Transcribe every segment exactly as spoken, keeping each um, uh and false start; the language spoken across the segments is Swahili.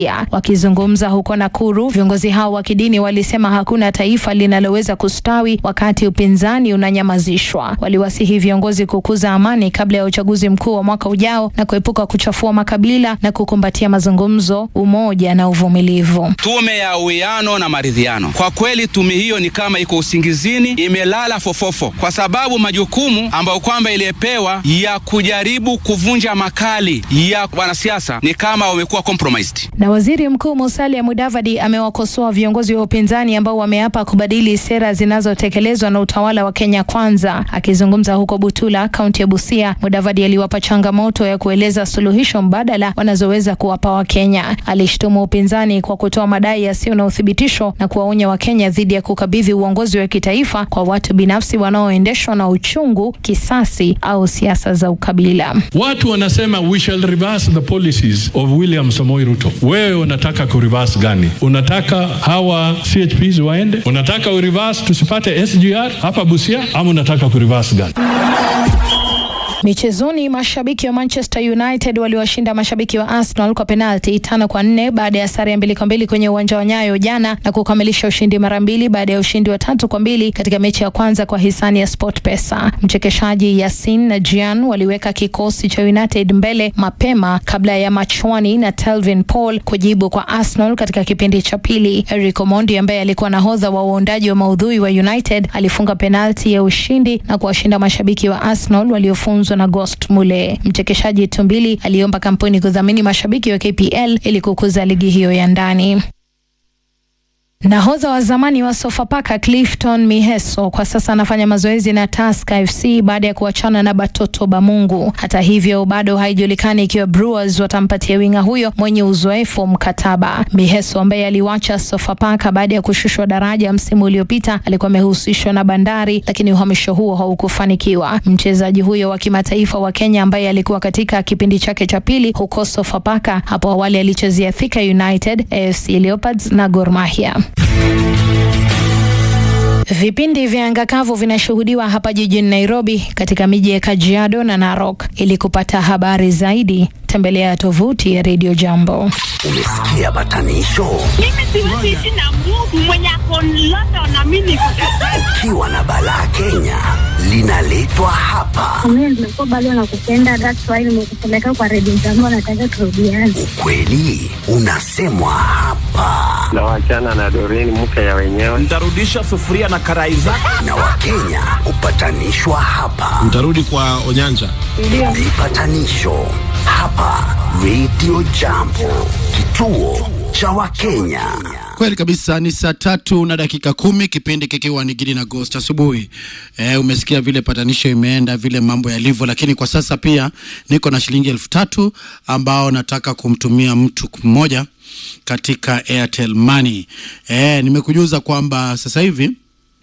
Wakizungumza huko Nakuru, viongozi hao wa kidini walisema hakuna taifa linaloweza kustawi wakati upinzani unanyamazishwa. Waliwasihi viongozi kukuza amani kabla ya uchaguzi mkuu wa mwaka ujao na kuepuka kuchafua makabila na kukumbatia mazungumzo, umoja na uvumilivu. Tume ya uwiano na maridhiano. Kwa kweli tume hiyo ni kama iko usingizini, imelala fofofo kwa sababu majukumu ambayo kwamba ilipewa ya kujaribu kuvunja makali ya wanasiasa ni kama wamekuwa compromised. Na waziri mkuu Musalia Mudavadi amewakosoa viongozi wa upinzani ambao wameapa kubadili sera zinazotekelezwa na utawala wa Kenya Kwanza. Akizungumza huko Butula, kaunti ya Busia, Mudavadi aliwapa changamoto ya kueleza suluhisho mbadala wanazoweza kuwapa wa Kenya. Alishtumu upinzani kwa kutoa madai yasiyo na uthibitisho na kuwaonya wa Kenya dhidi ya kukabidhi uongozi wa kitaifa kwa watu binafsi wanaoendeshwa na uchungu, kisasi au siasa za ukabila. Watu wanasema we shall reverse the policies of William Samoei Ruto. Wewe unataka ku reverse gani? Unataka hawa C H Ps waende? Unataka u reverse tusipate S G R hapa Busia ama unataka ku reverse gani? Michezoni, mashabiki wa Manchester United waliwashinda mashabiki wa Arsenal kwa penalti tano kwa nne baada ya sare ya mbili kwa mbili kwenye uwanja wa Nyayo jana na kukamilisha ushindi mara mbili baada ya ushindi wa tatu kwa mbili katika mechi ya kwanza kwa hisani ya SportPesa. Mchekeshaji Yasin na Gian waliweka kikosi cha United mbele mapema kabla ya Machwani na Telvin Paul kujibu kwa Arsenal katika kipindi cha pili. Eric Omondi ambaye alikuwa nahodha wa uondaji wa maudhui wa United alifunga penalti ya ushindi na kuwashinda mashabiki wa Arsenal waliofunzwa na Ghost Mule. Mchekeshaji Tumbili aliomba kampuni kudhamini mashabiki wa K P L ili kukuza ligi hiyo ya ndani. Nahodha wa zamani wa Sofapaka Clifton Miheso kwa sasa anafanya mazoezi na Tusker F C baada ya kuachana na Batoto Bamungu. Hata hivyo bado haijulikani ikiwa Brewers watampatia winga huyo mwenye uzoefu mkataba. Miheso ambaye aliwacha Sofapaka baada ya kushushwa daraja msimu uliopita alikuwa amehusishwa na Bandari, lakini uhamisho huo haukufanikiwa. Mchezaji huyo wa kimataifa wa Kenya ambaye alikuwa katika kipindi chake cha pili huko Sofapaka hapo awali alichezea Thika United, A F C Leopards na Gor Mahia. Vipindi vya angakavu vinashuhudiwa hapa jijini Nairobi katika miji ya Kajiado na Narok. Ili kupata habari zaidi, tembelea tovuti ya Radio Jambo. Umesikia batanisho? Mimi siwezi ishi na Mungu mwenye ako London na mimi ukiwa na balaa Kenya linaletwa hapa. Mimi nimekuwa bado nakupenda, that's why nimekupeleka kwa Radio Jambo, nataka turudiane. Ukweli unasemwa hapa. Na wachana na Doreen mke ya wenyewe. Nitarudisha sufuria na karai zako. Na Wakenya upatanishwa hapa. Mtarudi kwa Onyanja. Ndio. Vipatanisho hapa Radio Jambo, kituo cha Wakenya. Kweli kabisa, ni saa tatu na dakika kumi, kipindi kikiwa ni Gidi na Ghost asubuhi. Eh, umesikia vile patanisho imeenda, vile mambo yalivyo, lakini kwa sasa pia niko na shilingi elfu tatu ambao nataka kumtumia mtu mmoja katika Airtel Money. Eh, nimekujuza kwamba sasa hivi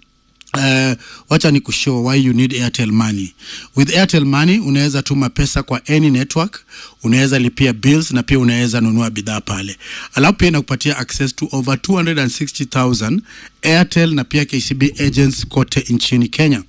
Uh, wacha ni kushow why you need Airtel Money. With Airtel Money unaweza tuma pesa kwa any network, unaweza lipia bills na pia unaweza nunua bidhaa pale. Alafu pia inakupatia access to over two hundred sixty thousand Airtel na pia K C B agents kote nchini Kenya.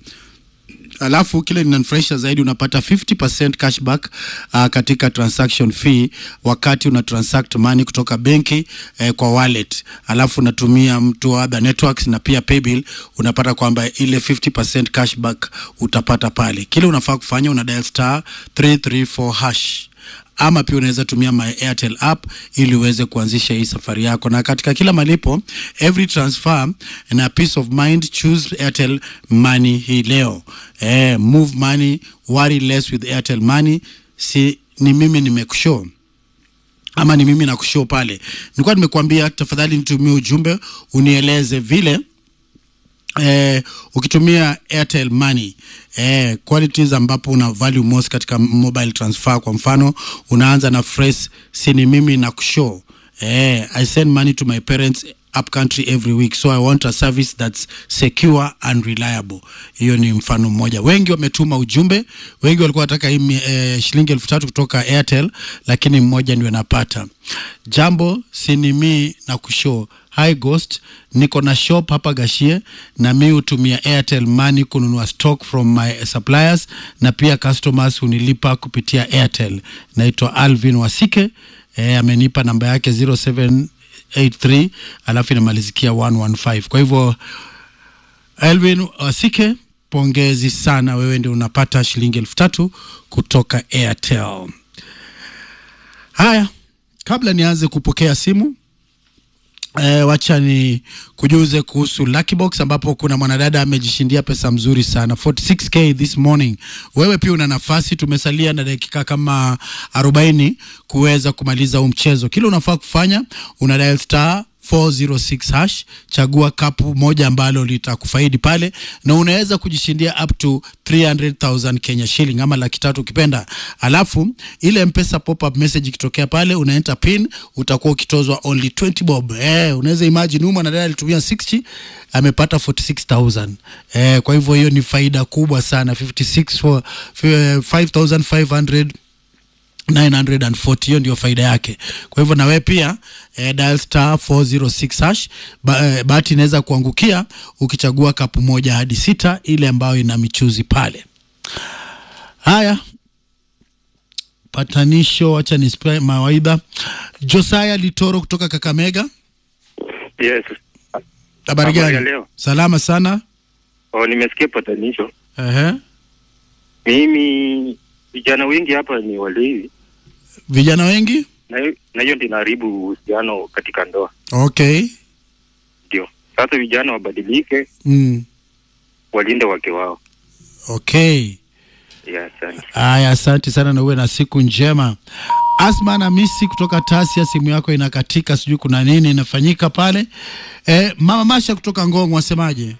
Alafu kile ninanifurahisha zaidi, unapata fifty percent cashback uh, katika transaction fee wakati una transact money kutoka benki eh, kwa wallet. Alafu unatumia mtu wa other networks na pia paybill, unapata kwamba ile fifty percent cashback utapata pale. Kile unafaa kufanya, una dial star three three four hash. Ama pia unaweza tumia my Airtel app ili uweze kuanzisha hii safari yako. Na katika kila malipo, every transfer na peace of mind, choose Airtel Money hii leo. Eh, move money, worry less with Airtel Money. Si ni mimi nimekushow ama ni mimi nakushow pale. Nilikuwa nimekuambia tafadhali nitumie ujumbe unieleze vile Eh, ukitumia Airtel Money eh, qualities ambapo una value most katika mobile transfer. Kwa mfano, unaanza na phrase sini mimi na kushow eh, I send money to my parents up country every week, so I want a service that's secure and reliable. Hiyo ni mfano mmoja. Wengi wametuma ujumbe, wengi walikuwa wanataka hii eh, shilingi elfu tatu kutoka Airtel, lakini mmoja ndio anapata. Jambo, sini mimi na kushow. Hi Ghost, niko na shop hapa Gashie na mimi hutumia Airtel Money kununua stock from my suppliers na pia customers hunilipa kupitia Airtel. Naitwa Alvin Wasike eh, amenipa namba yake zero seven eight three alafu inamalizikia one one five. Kwa hivyo Elvin Wasike, pongezi sana, wewe ndio unapata shilingi elfu tatu kutoka Airtel. Haya, kabla nianze kupokea simu, Eh, wacha ni kujuze kuhusu Lucky Box ambapo kuna mwanadada amejishindia pesa mzuri sana forty-six K this morning. Wewe pia una nafasi, tumesalia na dakika kama arobaini kuweza kumaliza huu mchezo. Kile unafaa kufanya, una dial star four zero six hash, chagua kapu moja ambalo litakufaidi pale na unaweza kujishindia up to three hundred thousand Kenya shilling ama laki tatu ukipenda. Alafu ile M-Pesa pop up message ikitokea pale, una enter pin, utakuwa ukitozwa only twenty bob. Eh, unaweza imagine huyu mwanadada alitumia sixty, amepata forty-six thousand. Eh, kwa hivyo hiyo ni faida kubwa sana, fifty-six for five thousand five hundred nine hundred forty, hiyo ndio faida yake. Kwa hivyo na wewe pia eh, dial star four zero six hash, ba, eh, bahati inaweza kuangukia ukichagua kapu moja hadi sita, ile ambayo ina michuzi pale. Haya, patanisho, acha nispe mawaidha. Josiah Litoro kutoka Kakamega. Yes. Habari gani? Salama sana. Oh, nimesikia patanisho. Ehe. Mimi vijana wengi hapa ni walevi. Vijana wengi? Na na hiyo ndio inaharibu uhusiano katika ndoa. Okay. Ndio. Sasa vijana wabadilike. Mm. Walinde wake wao. Okay. Yeah, asante. Aya, asante sana na uwe na siku njema. Asma na Misi kutoka Tasia, simu yako inakatika, sijui kuna nini inafanyika pale. Eh, Mama Masha kutoka Ngong, wasemaje?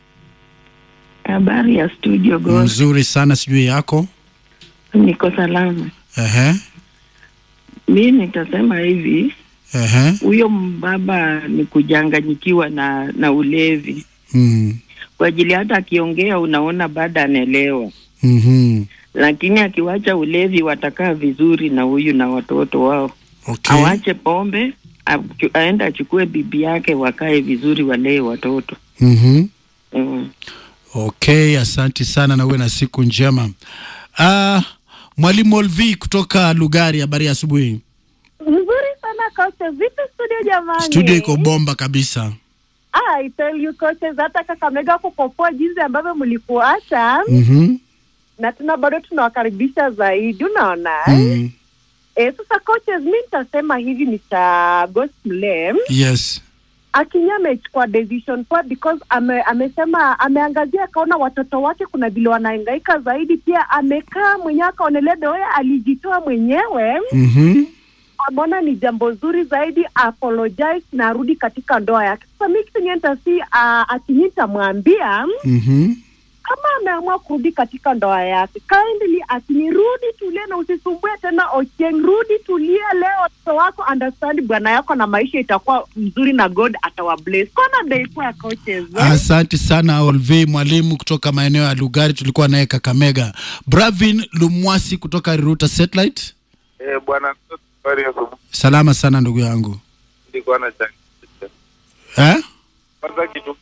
Habari ya studio Ghost. Mzuri sana, sijui yako. Niko salama. Ehe. Mimi nitasema hivi. Ehe. Huyo mbaba ni kujanganyikiwa na na ulevi. Mm. Kwa ajili hata akiongea unaona baada anaelewa. Mhm. Lakini akiwacha ulevi watakaa vizuri na huyu na watoto wao. Okay. Awache pombe, aenda achukue bibi yake wakae vizuri walee watoto. Mhm. Mm. Okay, asante sana na uwe na siku njema. Ah, uh, Mwalimu Olvi kutoka Lugari, habari ya asubuhi. Nzuri sana coaches. Vipi studio jamani? Studio iko bomba kabisa. Ah, I tell you coaches, hata Kakamega kukopoa jinsi ambavyo mlikuacha. Mhm. Na tuna bado tunawakaribisha zaidi, unaona? Mhm. Eh, sasa coaches, mimi nitasema hivi ni cha Gospel. Yes. Akinya amechukua decision kwa because ame, amesema ameangazia kaona watoto wake kuna vile wanahangaika zaidi, pia amekaa mwenyewe akaonelea doya alijitoa mwenyewe. Mhm. Amona ni jambo zuri zaidi, apologize na arudi katika ndoa yake. Sasa mimi kinyenta si uh, akinyita mwambia Mhm. kama ameamua kurudi katika ndoa yake, kindly akinirudi tulie na usisumbue tena Ochieng, rudi tulie leo, watoto wako understand bwana yako na maisha itakuwa mzuri na God atawabless. Kona day kwa coaches. Asante sana Olvi, mwalimu kutoka maeneo ya Lugari, tulikuwa naye Kakamega. Bravin Lumwasi kutoka Ruta Satellite. Eh, bwana habari yako? Salama sana ndugu yangu. Nilikuwa na changamoto. Eh? Kwanza kitu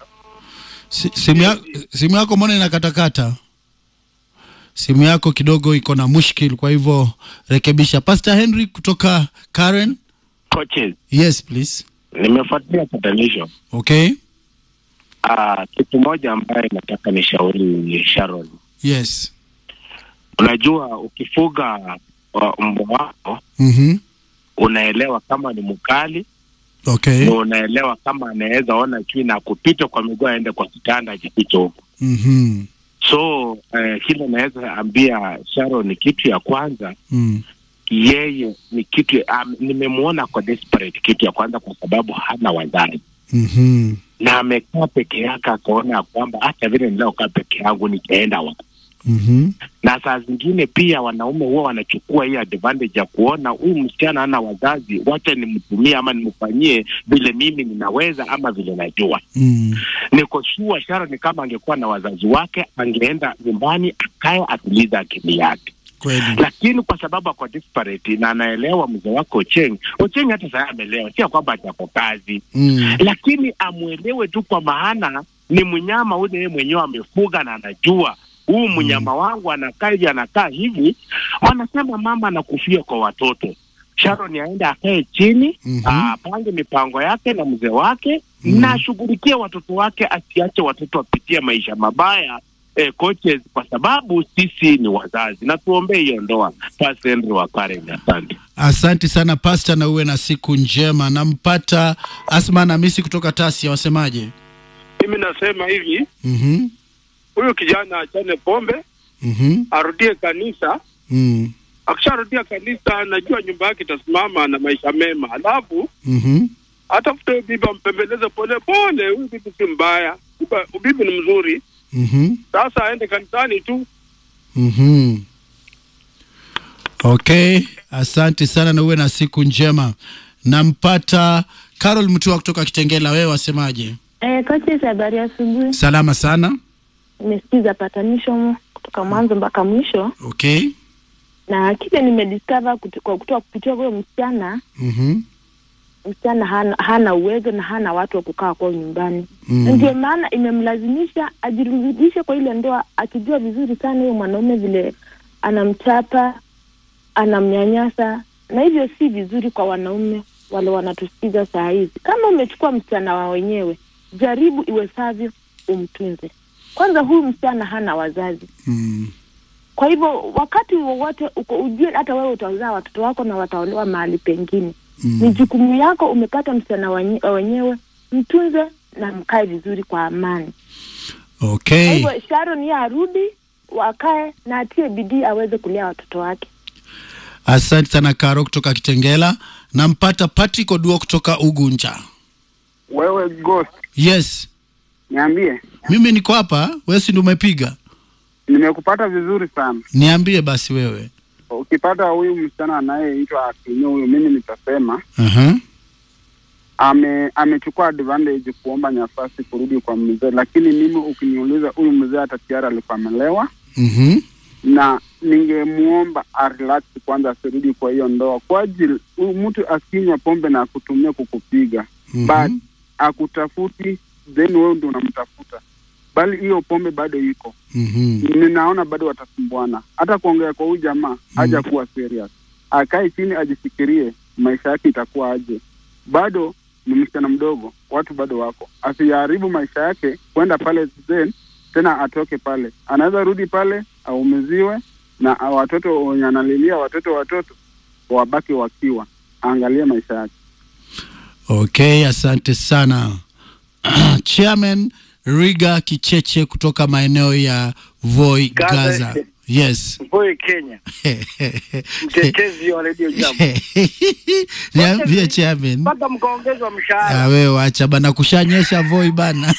Si, simu, ya, simu yako mbona inakatakata? Simu yako kidogo iko na mushkil, kwa hivyo rekebisha. Pastor Henry kutoka Karen. Coaches. Yes please. Nimefuatilia patanisho. Okay. Ah, kitu moja ambaye nataka nishauri Sharon. Yes. Unajua ukifuga uh, mbwa wako, Mhm. unaelewa kama ni mkali. Okay. Na unaelewa kama anaweza ona chui na kupita kwa miguu aende kwa kitanda ajipite huko. Mhm. So uh, kile naweza ambia Sharon ni kitu ya kwanza. Mm. Yeye ni kitu um, nimemuona kwa desperate kitu ya kwanza kwa sababu hana wazazi. Mhm. Na amekaa peke yake akaona kwamba hata vile nileo kaa peke yangu nitaenda wapi. Mhm. Na saa zingine pia wanaume huwa wanachukua hii advantage ya kuona huyu msichana hana wazazi, wacha nimtumie ama nimfanyie vile mimi ninaweza ama vile najua. Mm. Niko sure Sharon kama angekuwa na wazazi wake angeenda nyumbani akae atuliza akili yake. Kweli. Lakini kwa sababu kwa desperate na anaelewa mzee wako Ocheng, Ocheng hata sasa amelewa, sio kwamba atapo kazi. Mm. Lakini amuelewe tu kwa maana ni mnyama ule yeye mwenyewe amefuga na anajua huu mnyama wangu anakaa hivi anakaa hivi. Wanasema mama anakufia kwa watoto. Sharon aende akae chini, Mhm. apange mipango yake na mzee wake, na ashughulikie watoto wake, asiache watoto wapitie maisha mabaya. Eh, coaches, kwa sababu sisi ni wazazi, na tuombee hiyo ndoa. Pastor Henry wa Karen, asante. Asante sana Pastor, na uwe na siku njema. Nampata Asma na Misi kutoka Tasia, wasemaje? Mimi nasema hivi, Mhm. huyo kijana achane pombe, Mhm. arudie kanisa. Mm. Akisharudia kanisa, najua nyumba yake itasimama na maisha mema. Alafu Mhm. atafute bibi, ampembeleze pole pole. Huyu bibi si mbaya, Biba- bibi ni mzuri. Mhm. Sasa aende kanisani tu. Mhm. Okay, asante sana na uwe na siku njema. Nampata Carol Mutua kutoka Kitengela, wewe wasemaje? Eh, coaches, habari ya asubuhi. Salama sana. Nimesikiza patanisho kutoka mwanzo mpaka mwisho, Okay. na kile nimediscover kutoka kutoka kupitia kwa msichana, Mhm. msichana hana, hana uwezo na hana watu wa kukaa kwa nyumbani. Mm. Ndio maana imemlazimisha ajirudishe kwa ile ndoa, akijua vizuri sana huyo mwanaume vile anamchapa, anamnyanyasa, na hivyo si vizuri kwa wanaume wale wanatusikiza saa hizi. Kama umechukua msichana wa wenyewe, jaribu iwezavyo umtunze. Kwanza huyu msichana hana wazazi. Mm. Kwa hivyo wakati wowote uko ujue hata wewe utazaa watoto wako na wataolewa mahali pengine. Mm. Ni jukumu yako, umepata msichana wenye- wenyewe, mtunze na mkae vizuri kwa amani. Kwa Okay. hivyo Sharon yeye arudi, wakae na atie bidii aweze kulea watoto wake. Asante sana Karo kutoka Kitengela. Nampata Patrick Oduo kutoka Ugunja. Wewe Ghost, Yes. niambie. Mimi niko hapa, wewe si ndio umepiga? Nimekupata vizuri sana. Niambie basi wewe. Ukipata huyu msichana anayeitwa Akinyo, huyu mimi nitasema Mhm. ame amechukua advantage kuomba nafasi kurudi kwa mzee, lakini mimi ukiniuliza, huyu mzee hata tayari alikuwa amelewa, Mhm. na ningemuomba arelax kwanza, asirudi kwa hiyo ndoa, kwa ajili huyu mtu akinywa pombe na akutumia kukupiga, Mhm. but akutafuti, then wewe ndio unamtafuta, bali hiyo pombe bado iko. Mhm. Ninaona bado watasumbuana. Hata kuongea kwa huyu jamaa haja kuwa serious, akae chini ajifikirie maisha yake itakuwa aje. Bado ni msichana mdogo, watu bado wako, asiharibu maisha yake kwenda pale, then tena atoke pale. Anaweza rudi pale aumiziwe, na watoto wenye analilia watoto watoto wabaki wakiwa, aangalie maisha yake. Okay, asante sana. Chairman Riga Kicheche kutoka maeneo ya Voi Gaza. Gaza. Yes. Voi Kenya. Mtetezi wa Radio Jambo. Niambie chairman. Mpaka mkaongezwa mshahara. Ah, wewe acha bana, kushanyesha Voi bana.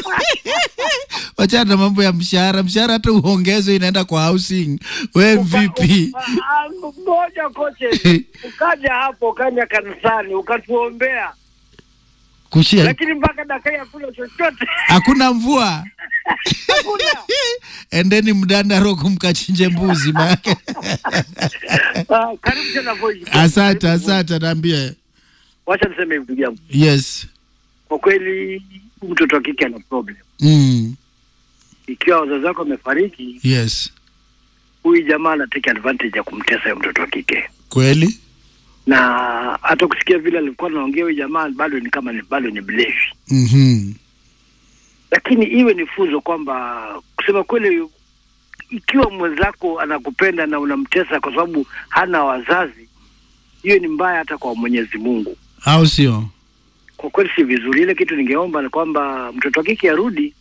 Wacha na mambo ya mshahara, mshahara hata uongezwe inaenda kwa housing. Wewe vipi? Ngoja koche. Ukaja hapo, ukaja kanisani, ukatuombea. Kushia. Lakini mpaka dakika ya kula chochote. Hakuna mvua. Hakuna. Endeni Mdandaro kumkachinje mbuzi maana. Ah, karibu tena Voi. Asante, asante naambia. Wacha niseme hivi ndugu yangu. Yes. Kwa kweli mtoto wa kike ana problem. Mm. Ikiwa wazazi wako wamefariki, Yes. huyu jamaa ana take advantage ya kumtesa yule mtoto wa kike. Kweli? Na hata kusikia vile alikuwa anaongea huyu jamaa bado ni kama ni bado ni mlevi. Mhm. Lakini iwe ni funzo kwamba kusema kweli, ikiwa mwenzako anakupenda na unamtesa kwa sababu hana wazazi, hiyo ni mbaya hata kwa Mwenyezi Mungu. Au sio? Kwa kweli si vizuri. Ile kitu ningeomba ni kwamba mtoto wa kike arudi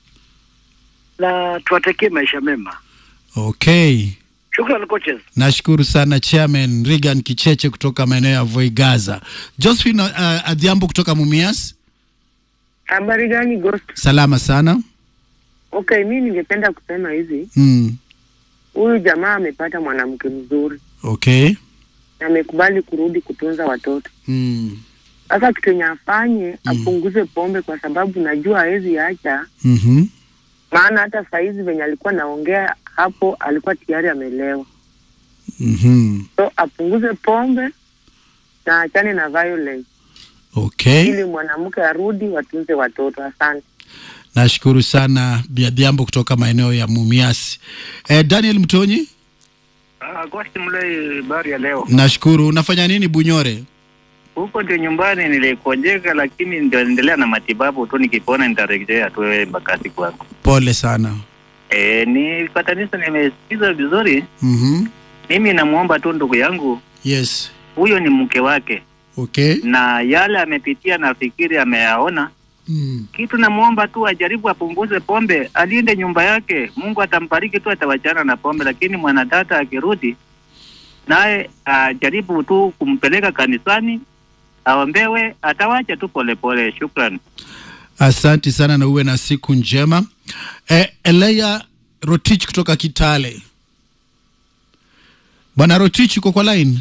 na tuwatakie maisha mema. Okay. Shukrani coaches. Nashukuru sana Chairman Regan Kicheche kutoka maeneo ya Voi Gaza. Josephine uh, Adhiambo kutoka Mumias. Habari gani Ghost? Salama sana. Okay, mimi ningependa kusema hivi. Mm. Huyu jamaa amepata mwanamke mzuri. Okay. Amekubali kurudi kutunza watoto. Mm. Sasa kitu yenye afanye, apunguze pombe kwa sababu najua hawezi acha. Mhm. Maana hata saizi venye alikuwa naongea hapo alikuwa tayari amelewa. Mhm. So apunguze pombe na achane na violence. Okay. Ili mwanamke arudi watunze watoto. Asante. Nashukuru sana Bi Adhiambo kutoka maeneo ya Mumias. Eh, Daniel Mtonyi. Ah, Ghost Mulei, bari ya leo. Nashukuru. Unafanya nini Bunyore? Huko ndio nyumbani nilikonjeka, lakini ndio endelea na matibabu tu, nikipona nitarejea tu Embakasi kwangu. Pole sana. Eh, ni patanisho nimesikiza vizuri. Mhm. Mimi namuomba tu ndugu yangu. Yes. Huyo ni mke wake. Okay. Na yale amepitia nafikiri ameyaona. Mm. Kitu namuomba tu ajaribu apunguze pombe, alinde nyumba yake. Mungu atambariki tu, atawachana na pombe, lakini mwanadada akirudi naye ajaribu tu kumpeleka kanisani, aombewe, atawacha tu polepole. Shukrani. Asante sana na uwe na siku njema. Eh, Eleya Rotich kutoka Kitale. Bwana Rotich uko kwa line?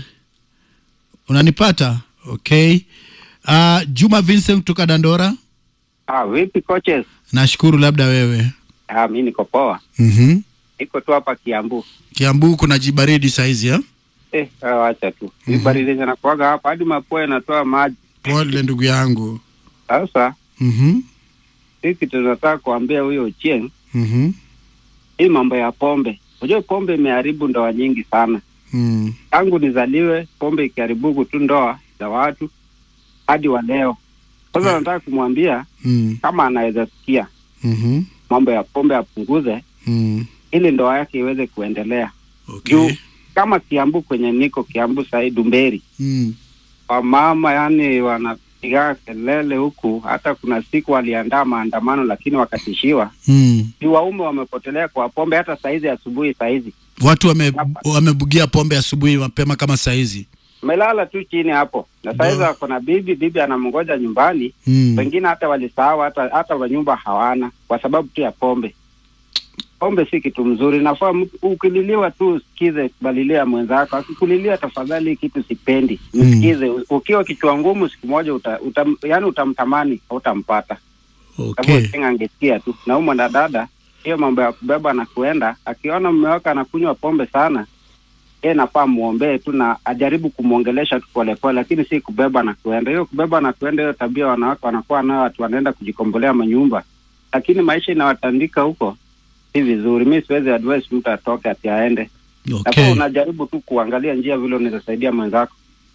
Unanipata? Okay. Uh, Juma Vincent kutoka Dandora. Ah, vipi coaches? Nashukuru, labda wewe. Ah, mimi niko poa. Mhm. Niko tu hapa Kiambu. Kiambu kuna jibaridi saizi ya? Eh, acha tu. Mm-hmm. Jibaridi zinakuaga hapa hadi mapua yanatoa maji. Pole ndugu yangu. Sasa, Mhm. hiki tunataka kuambia huyo Ochieng. Mhm. Hii mambo ya pombe. Unajua pombe imeharibu ndoa nyingi sana. Mm. Tangu nizaliwe pombe ikiharibu tu ndoa za watu hadi wa leo. Sasa yeah. Nataka kumwambia mm. kama anaweza sikia mhm mambo ya pombe apunguze mm. ili ndoa yake iweze kuendelea. Okay. Juu, kama Kiambu kwenye niko Kiambu sai Dumberi. Mm. Wa mama yani wanapiga kelele huku, hata kuna siku waliandaa maandamano lakini wakatishiwa. Mm. Juu waume wamepotelea kwa pombe hata saizi asubuhi saizi. Watu wame wamebugia pombe asubuhi mapema kama saizi. Melala tu chini hapo. Na saizi wako na bibi, bibi anamngoja nyumbani. Mm. Wengine hata walisahau hata hata wa nyumba hawana kwa sababu tu ya pombe. Pombe si kitu mzuri. Nafaa ukililiwa tu usikize balilia mwenzako. Akikulilia tafadhali kitu sipendi. Msikize. Mm. Ukiwa kichwa ngumu siku moja uta, uta yani utamtamani utampata. Okay. Sababu angesikia tu. Na huyo dada hiyo mambo ya kubeba na kuenda, akiona mume wake anakunywa pombe sana, yeye nafaa muombee tu na ajaribu kumuongelesha tu pole pole, lakini si kubeba na kuenda. Hiyo kubeba na kuenda, hiyo tabia wanawake wanakuwa nayo, watu wanaenda kujikombolea manyumba. Lakini maisha inawatandika huko, si vizuri. Mimi siwezi advise mtu atoke ati aende. Okay. Na unajaribu tu kuangalia njia vile unaweza saidia mwenzako.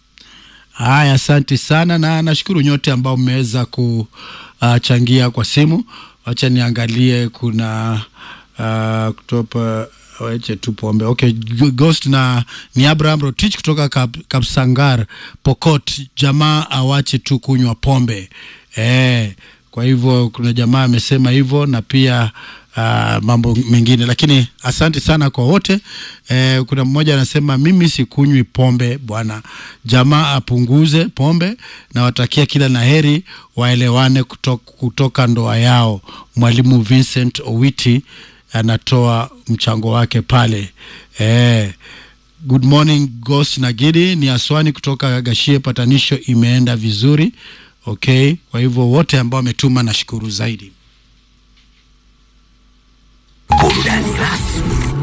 Haya, asante sana na nashukuru nyote ambao mmeweza kuchangia uh, kwa simu. Wacha niangalie kuna uh, kutopa wache tu pombe. Okay, Ghost na ni Abraham Rotich kutoka Kap, Kapsangar Pokot. Jamaa awache tu kunywa pombe. Eh, kwa hivyo kuna jamaa amesema hivyo na pia uh, mambo mengine, lakini asante sana kwa wote. Eh, kuna mmoja anasema mimi sikunywi pombe bwana. Jamaa apunguze pombe na watakia kila laheri, waelewane kutoka, kutoka ndoa yao. Mwalimu Vincent Owiti anatoa mchango wake pale. Eh, good morning Ghost na Gidi, ni Aswani kutoka Gashie, patanisho imeenda vizuri. Okay, kwa hivyo wote ambao wametuma nashukuru zaidi. Burudani rasmi